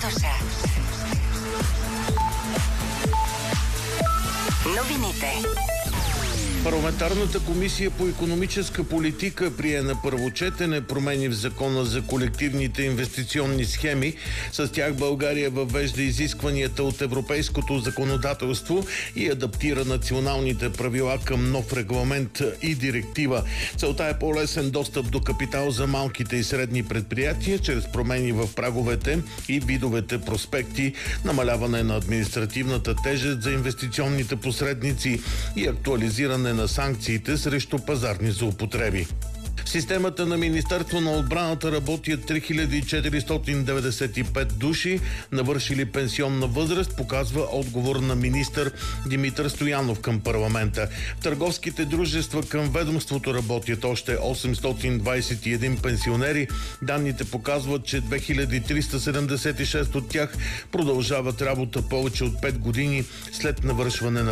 душа. Новините. Парламентарната комисия по икономическа политика прие на първо четене промени в Закона за колективните инвестиционни схеми. С тях България въвежда изискванията от европейското законодателство и адаптира националните правила към нов регламент и директива. Целта е по-лесен достъп до капитал за малките и средни предприятия чрез промени в праговете и видовете проспекти, намаляване на административната тежест за инвестиционните посредници и актуализиране на санкциите срещу пазарни злоупотреби. В системата на Министерство на отбраната работят 3495 души, навършили пенсионна възраст, показва отговор на министър Димитър Стоянов към парламента. В търговските дружества към ведомството работят още 821 пенсионери. Данните показват, че 2376 от тях продължават работа повече от 5 години след навършване на